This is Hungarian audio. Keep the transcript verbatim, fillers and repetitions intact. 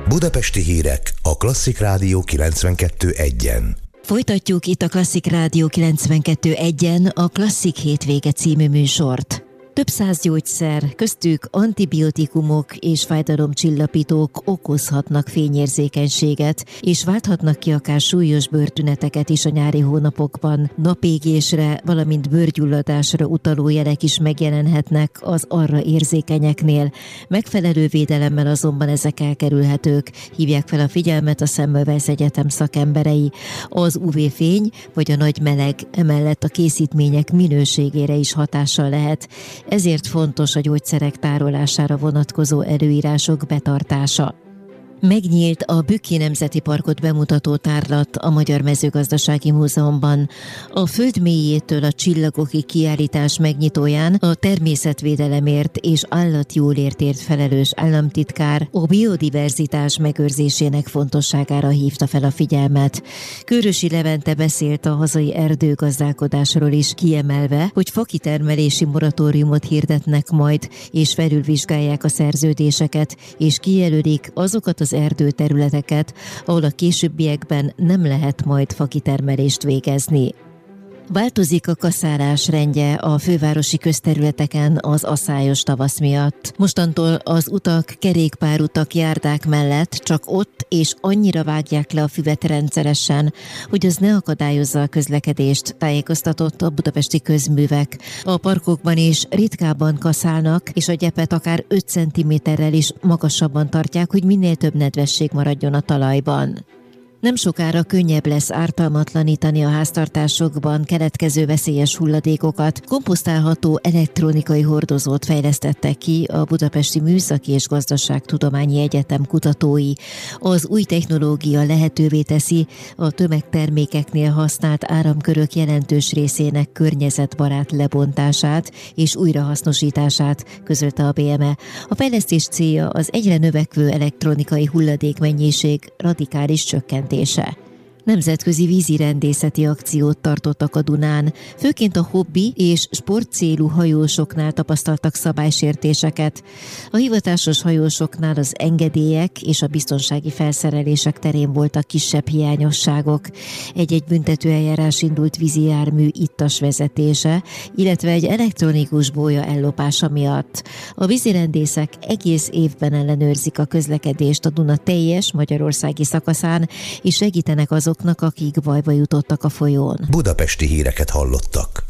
Budapesti hírek a Klasszik Rádió kilencvenkettő egyen. Folytatjuk itt a Klasszik Rádió kilencvenkettő egyen a Klasszik hétvége című műsort. Több száz gyógyszer, köztük antibiotikumok és fájdalomcsillapítók okozhatnak fényérzékenységet, és válthatnak ki akár súlyos bőrtüneteket is a nyári hónapokban. Napégésre, valamint bőrgyulladásra utaló jelek is megjelenhetnek az arra érzékenyeknél. Megfelelő védelemmel azonban ezek elkerülhetők, hívják fel a figyelmet a Semmelweis Egyetem szakemberei. Az ú vé-fény vagy a nagy meleg emellett a készítmények minőségére is hatással lehet. Ezért fontos a gyógyszerek tárolására vonatkozó előírások betartása. Megnyílt a Bükki Nemzeti Parkot bemutató tárlat a Magyar Mezőgazdasági Múzeumban. A föld mélyétől a csillagokig kiállítás megnyitóján a természetvédelemért és állatjólértért felelős államtitkár a biodiverzitás megőrzésének fontosságára hívta fel a figyelmet. Kőrösi Levente beszélt a hazai erdőgazdálkodásról is, kiemelve, hogy fakitermelési moratóriumot hirdetnek majd, és felülvizsgálják a szerződéseket, és kijelölik azokat az az erdőterületeket, ahol a későbbiekben nem lehet majd fakitermelést végezni. Változik a kaszálás rendje a fővárosi közterületeken az aszályos tavasz miatt. Mostantól az utak, kerékpárutak, járdák mellett csak ott és annyira vágják le a füvet rendszeresen, hogy az ne akadályozza a közlekedést, tájékoztatott a Budapesti Közművek. A parkokban is ritkábban kaszálnak, és a gyepet akár öt centiméterrel is magasabban tartják, hogy minél több nedvesség maradjon a talajban. Nem sokára könnyebb lesz ártalmatlanítani a háztartásokban keletkező veszélyes hulladékokat. Komposztálható elektronikai hordozót fejlesztettek ki a Budapesti Műszaki és Gazdaságtudományi Egyetem kutatói. Az új technológia lehetővé teszi a tömegtermékeknél használt áramkörök jelentős részének környezetbarát lebontását és újrahasznosítását, közölte a bé em e. A fejlesztés célja az egyre növekvő elektronikai hulladékmennyiség radikális csökkentése. Nemzetközi vízirendészeti akciót tartottak a Dunán, főként a hobbi és sportcélú hajósoknál tapasztaltak szabálysértéseket. A hivatásos hajósoknál az engedélyek és a biztonsági felszerelések terén voltak kisebb hiányosságok. Egy-egy büntetőeljárás indult vízi jármű ittas vezetése, illetve egy elektronikus bója ellopása miatt. A vízirendészek egész évben ellenőrzik a közlekedést a Duna teljes magyarországi szakaszán, és segítenek azok, akik bajba jutottak a folyón. Budapesti híreket hallottak.